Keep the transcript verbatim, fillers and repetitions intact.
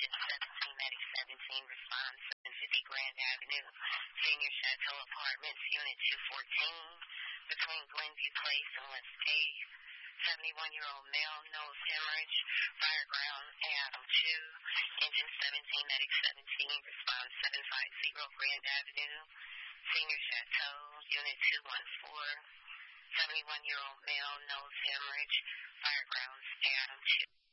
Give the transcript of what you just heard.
Agent seventeen, Medic seventeen, response seven fifty Grand Avenue, Senior Chateau Apartments, Unit two fourteen, between Glenview Place and West eighth. seventy-one-year-old male, nose hemorrhage, fire ground, Adam two, Engine seventeen, Medic seventeen, response seven fifty Grand Avenue, Senior Chateau, Unit two one four, seventy-one-year-old male, nose hemorrhage, fire grounds, Adam two.